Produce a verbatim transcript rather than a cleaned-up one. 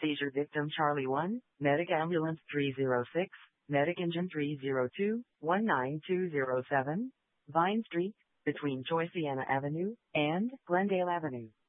Seizure victim Charlie one, Medic Ambulance three zero six, Medic Engine three zero two, one nine two zero seven, Vine Street, between Choiceana Avenue and Glendale Avenue.